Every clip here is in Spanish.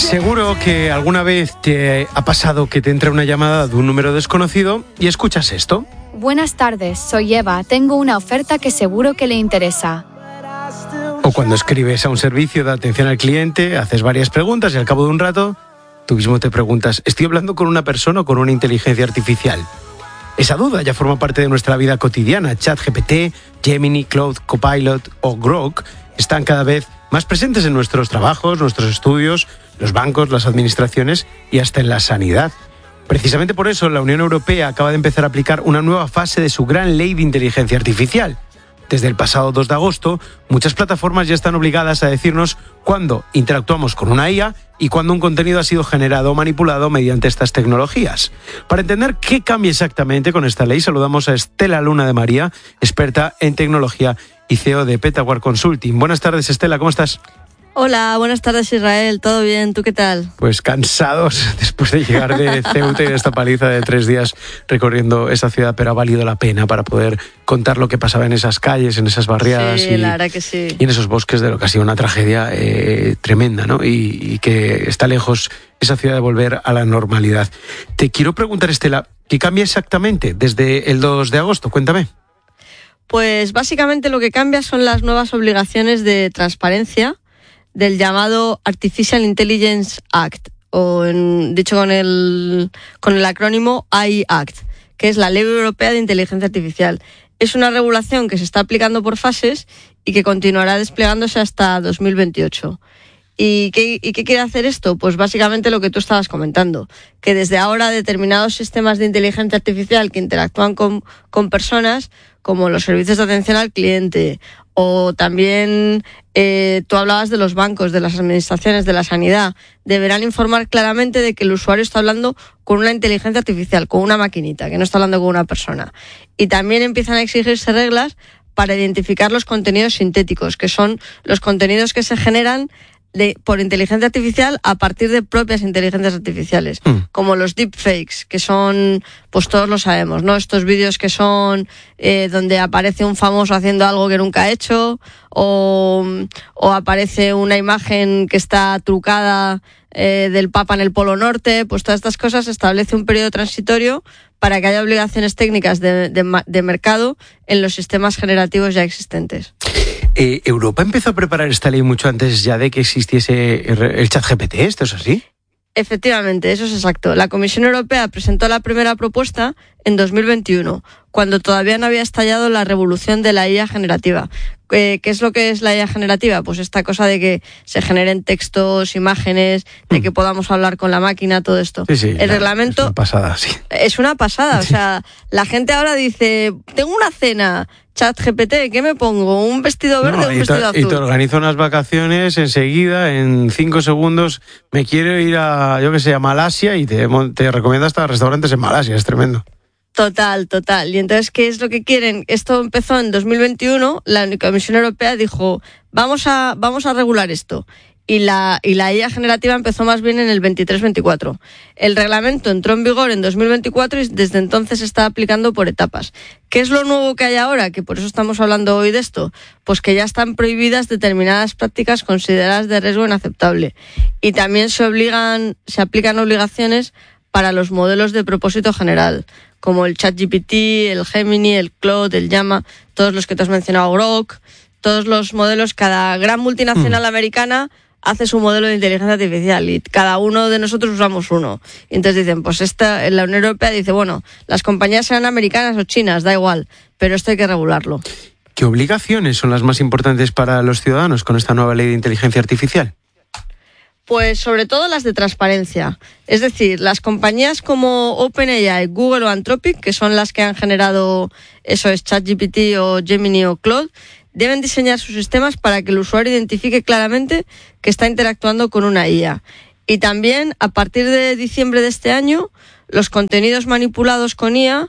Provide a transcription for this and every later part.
Seguro que alguna vez te ha pasado que te entra una llamada de un número desconocido y escuchas esto. Buenas tardes, soy Eva. Tengo una oferta que seguro que le interesa. O cuando escribes a un servicio de atención al cliente, haces varias preguntas y al cabo de un rato, tú mismo te preguntas, ¿estoy hablando con una persona o con una inteligencia artificial? Esa duda ya forma parte de nuestra vida cotidiana. ChatGPT, Gemini, Claude, Copilot o Grok están cada vez más presentes en nuestros trabajos, nuestros estudios, los bancos, las administraciones y hasta en la sanidad. Precisamente por eso la Unión Europea acaba de empezar a aplicar una nueva fase de su gran ley de inteligencia artificial. Desde el pasado 2 de agosto, muchas plataformas ya están obligadas a decirnos cuándo interactuamos con una IA y cuándo un contenido ha sido generado o manipulado mediante estas tecnologías. Para entender qué cambia exactamente con esta ley, saludamos a Estela Luna de María, experta en tecnología y CEO de Petawar Consulting. Buenas tardes, Estela, ¿cómo estás? Hola, buenas tardes, Israel. ¿Todo bien? ¿Tú qué tal? Pues cansados después de llegar de Ceuta y de esta paliza de 3 días recorriendo esa ciudad, pero ha valido la pena para poder contar lo que pasaba en esas calles, en esas barriadas la verdad que sí. Y en esos bosques de lo que ha sido una tragedia tremenda, ¿no? Y que está lejos esa ciudad de volver a la normalidad. Te quiero preguntar, Estela, ¿qué cambia exactamente desde el 2 de agosto? Cuéntame. Pues básicamente lo que cambia son las nuevas obligaciones de transparencia del llamado Artificial Intelligence Act, o dicho con el acrónimo AI Act, que es la Ley Europea de Inteligencia Artificial. Es una regulación que se está aplicando por fases y que continuará desplegándose hasta 2028. ¿Y qué quiere hacer esto? Pues básicamente lo que tú estabas comentando, que desde ahora determinados sistemas de inteligencia artificial que interactúan con personas, como los servicios de atención al cliente, o también tú hablabas de los bancos, de las administraciones, de la sanidad, deberán informar claramente de que el usuario está hablando con una inteligencia artificial, con una maquinita, que no está hablando con una persona. Y también empiezan a exigirse reglas para identificar los contenidos sintéticos, que son los contenidos que se generan por inteligencia artificial a partir de propias inteligencias artificiales, como los deepfakes, que son, pues todos lo sabemos, ¿no? Estos vídeos que son donde aparece un famoso haciendo algo que nunca ha hecho, o aparece una imagen que está trucada del Papa en el Polo Norte. Pues todas estas cosas establece un periodo transitorio para que haya obligaciones técnicas de mercado en los sistemas generativos ya existentes. ¿Europa empezó a preparar esta ley mucho antes ya de que existiese el ChatGPT? ¿Esto es así? Efectivamente, eso es exacto. La Comisión Europea presentó la primera propuesta en 2021, cuando todavía no había estallado la revolución de la IA generativa. ¿Qué es lo que es la IA generativa? Pues esta cosa de que se generen textos, imágenes, de que podamos hablar con la máquina, todo esto. Sí, el reglamento es una pasada, sí. Es una pasada, sí. O sea, la gente ahora dice, tengo una cena, ChatGPT, ¿qué me pongo? ¿Un vestido verde o un vestido azul? Y te organizo unas vacaciones enseguida, en 5 segundos, me quiero ir a Malasia y te recomiendo hasta restaurantes en Malasia, es tremendo. Total. Y entonces, ¿qué es lo que quieren? Esto empezó en 2021, la Comisión Europea dijo, vamos a regular esto. Y la IA generativa empezó más bien en el 23-24. El reglamento entró en vigor en 2024 y desde entonces se está aplicando por etapas. ¿Qué es lo nuevo que hay ahora? Que por eso estamos hablando hoy de esto. Pues que ya están prohibidas determinadas prácticas consideradas de riesgo inaceptable. Y también se aplican obligaciones para los modelos de propósito general, como el ChatGPT, el Gemini, el Claude, el Llama, todos los que te has mencionado, Grok, todos los modelos. Cada gran multinacional americana hace su modelo de inteligencia artificial y cada uno de nosotros usamos uno. Y entonces dicen, pues la Unión Europea dice, bueno, las compañías sean americanas o chinas, da igual, pero esto hay que regularlo. ¿Qué obligaciones son las más importantes para los ciudadanos con esta nueva ley de inteligencia artificial? Pues sobre todo las de transparencia. Es decir, las compañías como OpenAI, Google o Anthropic, que son las que han generado eso es ChatGPT o Gemini o Claude, deben diseñar sus sistemas para que el usuario identifique claramente que está interactuando con una IA. Y también, a partir de diciembre de este año, los contenidos manipulados con IA,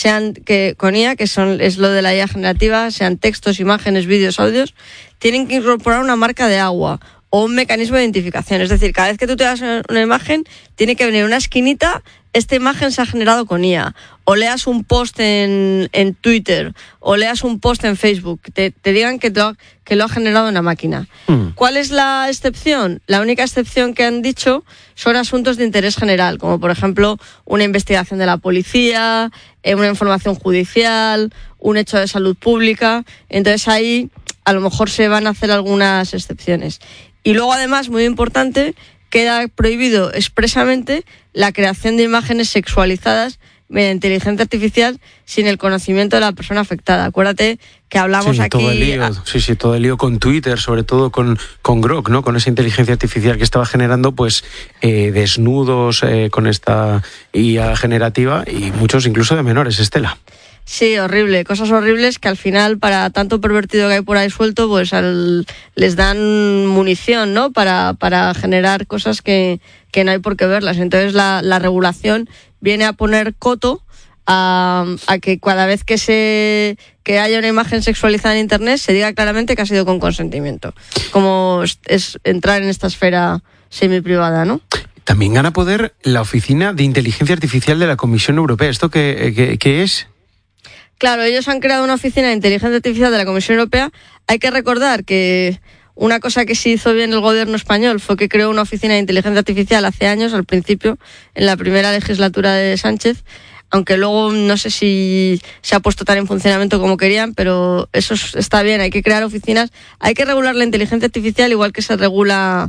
es lo de la IA generativa, sean textos, imágenes, vídeos, audios, tienen que incorporar una marca de agua o un mecanismo de identificación. Es decir, cada vez que tú te das una imagen, tiene que venir una esquinita esta imagen se ha generado con IA, o leas un post en Twitter, o leas un post en Facebook, te digan que lo ha generado una máquina. ¿Cuál es la excepción? La única excepción que han dicho son asuntos de interés general, como por ejemplo una investigación de la policía, una información judicial, un hecho de salud pública. Entonces ahí a lo mejor se van a hacer algunas excepciones. Y luego además, muy importante, queda prohibido expresamente la creación de imágenes sexualizadas mediante inteligencia artificial sin el conocimiento de la persona afectada. Acuérdate que hablamos aquí... Todo el lío con Twitter, sobre todo con Grok, ¿no? Con esa inteligencia artificial que estaba generando pues desnudos con esta IA generativa y muchos incluso de menores, Estela. Sí, horrible, cosas horribles que al final, para tanto pervertido que hay por ahí suelto, pues les dan munición, ¿no? Para generar cosas que no hay por qué verlas. Entonces la regulación viene a poner coto a que cada vez que haya una imagen sexualizada en Internet se diga claramente que ha sido con consentimiento. Como es entrar en esta esfera semiprivada, ¿no? También gana poder la Oficina de Inteligencia Artificial de la Comisión Europea. ¿Esto qué es? Claro, ellos han creado una oficina de inteligencia artificial de la Comisión Europea. Hay que recordar que una cosa que sí hizo bien el gobierno español fue que creó una oficina de inteligencia artificial hace años, al principio, en la primera legislatura de Sánchez, aunque luego no sé si se ha puesto tan en funcionamiento como querían, pero eso está bien, hay que crear oficinas, hay que regular la inteligencia artificial igual que se regula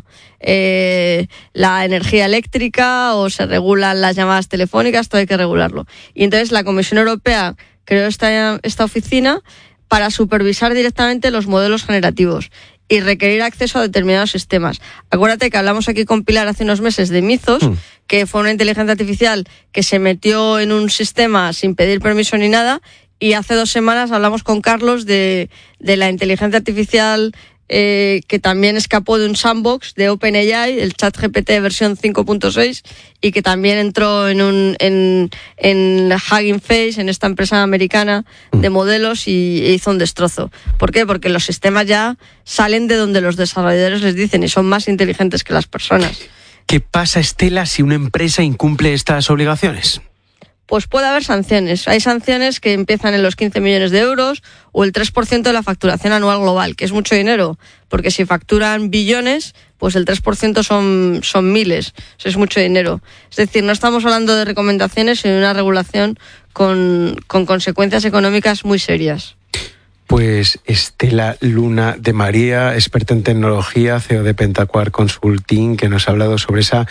la energía eléctrica o se regulan las llamadas telefónicas, todo hay que regularlo. Y entonces la Comisión Europea creó esta oficina para supervisar directamente los modelos generativos y requerir acceso a determinados sistemas. Acuérdate que hablamos aquí con Pilar hace unos meses de Mythos, que fue una inteligencia artificial que se metió en un sistema sin pedir permiso ni nada, y hace 2 semanas hablamos con Carlos de la inteligencia artificial que también escapó de un sandbox de OpenAI, el ChatGPT versión 5.6, y que también entró en Hugging Face, en esta empresa americana de modelos, y hizo un destrozo. ¿Por qué? Porque los sistemas ya salen de donde los desarrolladores les dicen y son más inteligentes que las personas. ¿Qué pasa, Estela, si una empresa incumple estas obligaciones? Pues puede haber sanciones. Hay sanciones que empiezan en los 15 millones de euros o el 3% de la facturación anual global, que es mucho dinero, porque si facturan billones, pues el 3% son miles. Eso es mucho dinero. Es decir, no estamos hablando de recomendaciones, sino de una regulación con consecuencias económicas muy serias. Pues Estela Luna de María, experta en tecnología, CEO de Pentaquar Consulting, que nos ha hablado sobre esa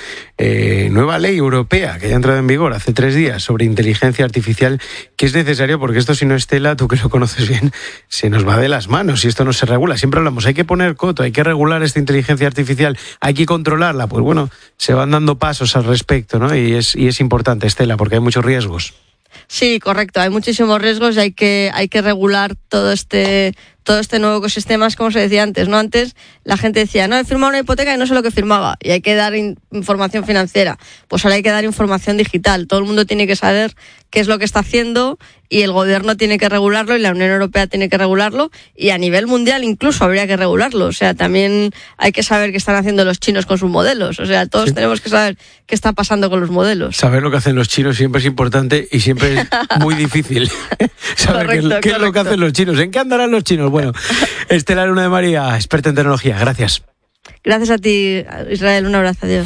nueva ley europea que ya ha entrado en vigor hace 3 días sobre inteligencia artificial, que es necesario porque esto, si no, Estela, tú que lo conoces bien, se nos va de las manos y esto no se regula. Siempre hablamos, hay que poner coto, hay que regular esta inteligencia artificial, hay que controlarla. Pues bueno, se van dando pasos al respecto, ¿no? Y es importante, Estela, porque hay muchos riesgos. Sí, correcto. Hay muchísimos riesgos y hay que regular todo este nuevo ecosistema. Es como se decía antes, ¿no? Antes la gente decía, no, he firmado una hipoteca y no sé lo que firmaba, y hay que dar información financiera. Pues ahora hay que dar información digital. Todo el mundo tiene que saber qué es lo que está haciendo y el gobierno tiene que regularlo y la Unión Europea tiene que regularlo, y a nivel mundial incluso habría que regularlo. O sea, también hay que saber qué están haciendo los chinos con sus modelos. O sea, todos tenemos que saber qué está pasando con los modelos. Saber lo que hacen los chinos siempre es importante y siempre es muy difícil saber qué es lo que hacen los chinos. ¿En qué andarán los chinos? Bueno, Estela Luna de María, experta en tecnología. Gracias. Gracias a ti, Israel. Un abrazo. Adiós.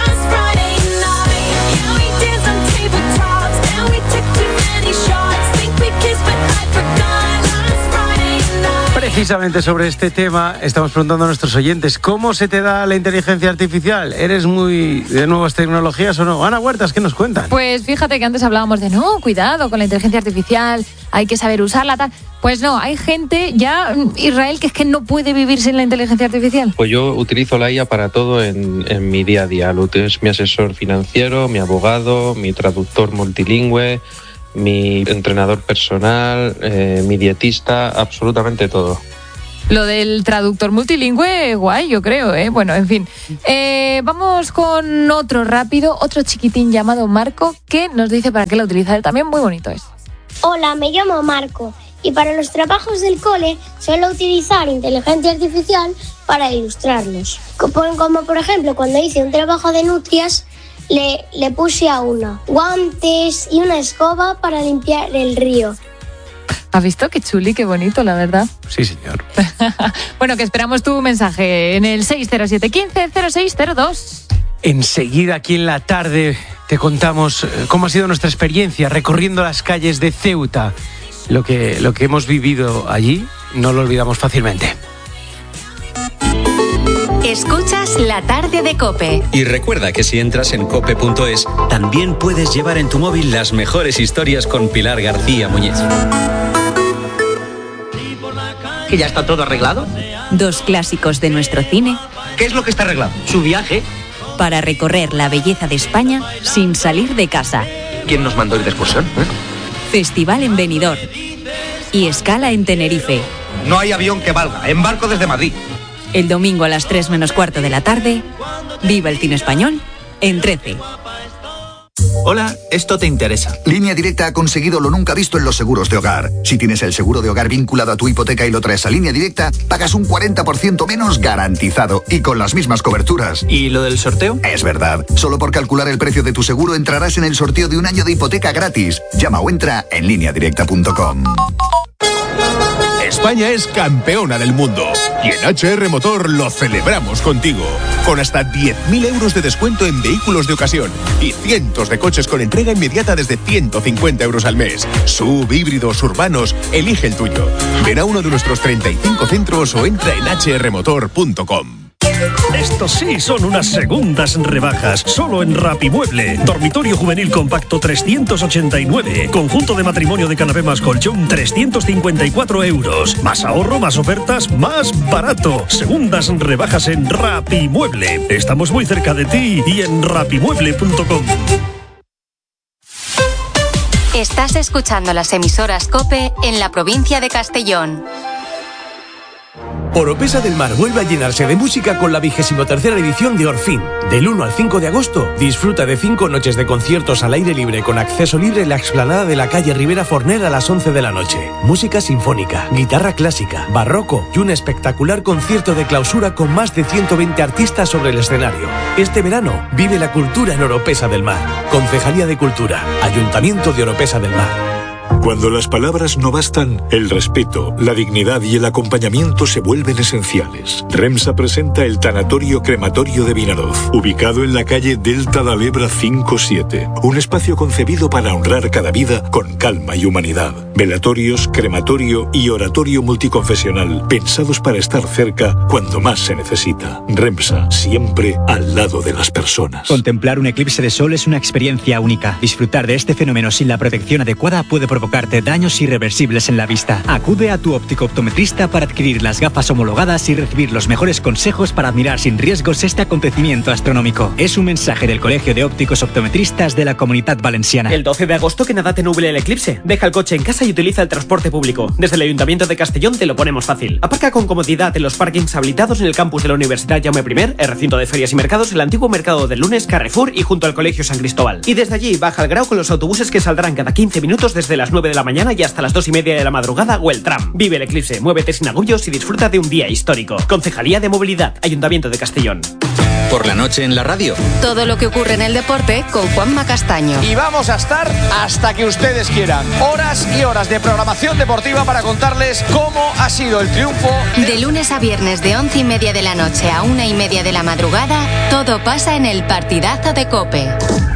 Precisamente sobre este tema estamos preguntando a nuestros oyentes, ¿cómo se te da la inteligencia artificial? ¿Eres muy de nuevas tecnologías o no? Ana Huertas, ¿qué nos cuentan? Pues fíjate que antes hablábamos de cuidado con la inteligencia artificial, hay que saber usarla, tal. Pues no, hay gente ya, Israel, que es que no puede vivir sin la inteligencia artificial. Pues yo utilizo la IA para todo en mi día a día. Es mi asesor financiero, mi abogado, mi traductor multilingüe, mi entrenador personal, mi dietista, absolutamente todo. Lo del traductor multilingüe, guay, yo creo, ¿eh? Bueno, en fin. Vamos con otro rápido, otro chiquitín llamado Marco, que nos dice para qué la utiliza. También muy bonito es. Hola, me llamo Marco y para los trabajos del cole suelo utilizar inteligencia artificial para ilustrarlos. Como por ejemplo cuando hice un trabajo de nutrias le puse a uno guantes y una escoba para limpiar el río. ¿Has visto? Qué chuli, qué bonito, la verdad. Sí, señor. Bueno, que esperamos tu mensaje en el 607-15-0602. Enseguida, aquí en la tarde, te contamos cómo ha sido nuestra experiencia recorriendo las calles de Ceuta. Lo que hemos vivido allí no lo olvidamos fácilmente. Escuchas La Tarde de COPE. Y recuerda que si entras en cope.es, también puedes llevar en tu móvil las mejores historias con Pilar García Muñiz. ¿Que ya está todo arreglado? 2 clásicos de nuestro cine. ¿Qué es lo que está arreglado? Su viaje. Para recorrer la belleza de España sin salir de casa. ¿Quién nos mandó ir de excursión? Festival en Benidorm. Y escala en Tenerife. No hay avión que valga. Embarco desde Madrid. El domingo a las 3:15 de la tarde, viva el cine español en 13. Hola, esto te interesa. Línea Directa ha conseguido lo nunca visto en los seguros de hogar. Si tienes el seguro de hogar vinculado a tu hipoteca y lo traes a Línea Directa, pagas un 40% menos garantizado y con las mismas coberturas. ¿Y lo del sorteo? Es verdad. Solo por calcular el precio de tu seguro entrarás en el sorteo de un año de hipoteca gratis. Llama o entra en lineadirecta.com. España es campeona del mundo y en HR Motor lo celebramos contigo, con hasta 10.000 euros de descuento en vehículos de ocasión y cientos de coches con entrega inmediata desde 150 euros al mes. SUV, híbridos, urbanos, elige el tuyo. Ven a uno de nuestros 35 centros o entra en hrmotor.com. Estos sí son unas segundas rebajas, solo en Rapimueble. Dormitorio juvenil compacto 389. Conjunto de matrimonio de canapé más colchón 354 euros. Más ahorro, más ofertas, más barato. Segundas rebajas en Rapimueble. Estamos muy cerca de ti y en rapimueble.com. Estás escuchando las emisoras COPE en la provincia de Castellón. Oropesa del Mar vuelve a llenarse de música con la 23ª edición de Orfín. Del 1 al 5 de agosto, disfruta de 5 noches de conciertos al aire libre con acceso libre en la explanada de la calle Rivera Forner a las 11 de la noche. Música sinfónica, guitarra clásica, barroco y un espectacular concierto de clausura con más de 120 artistas sobre el escenario. Este verano, vive la cultura en Oropesa del Mar. Concejalía de Cultura, Ayuntamiento de Oropesa del Mar. Cuando las palabras no bastan, el respeto, la dignidad y el acompañamiento se vuelven esenciales. REMSA presenta el Tanatorio Crematorio de Vinaroz, ubicado en la calle Delta de Lebra 57. Un espacio concebido para honrar cada vida con calma y humanidad. Velatorios, crematorio y oratorio multiconfesional, pensados para estar cerca cuando más se necesita. REMSA, siempre al lado de las personas. Contemplar un eclipse de sol es una experiencia única. Disfrutar de este fenómeno sin la protección adecuada puede provocarte daños irreversibles en la vista. Acude a tu óptico optometrista para adquirir las gafas homologadas y recibir los mejores consejos para admirar sin riesgos este acontecimiento astronómico. Es un mensaje del Colegio de Ópticos Optometristas de la Comunidad Valenciana. El 12 de agosto que nada te nuble el eclipse. Deja el coche en casa y utiliza el transporte público. Desde el Ayuntamiento de Castellón te lo ponemos fácil. Aparca con comodidad en los parkings habilitados en el campus de la Universidad Jaume I, el recinto de ferias y mercados, el antiguo mercado del lunes, Carrefour y junto al Colegio San Cristóbal. Y desde allí baja al Grau con los autobuses que saldrán cada 15 minutos desde las 9 de la mañana y hasta las 2:30 de la madrugada o el tram. Vive el eclipse, muévete sin agullos y disfruta de un día histórico. Concejalía de Movilidad, Ayuntamiento de Castellón. Por la noche en la radio. Todo lo que ocurre en el deporte con Juanma Castaño. Y vamos a estar hasta que ustedes quieran. Horas y horas de programación deportiva para contarles cómo ha sido el triunfo. De lunes a viernes de 11:30 de la noche a 1:30 de la madrugada, todo pasa en el partidazo de COPE.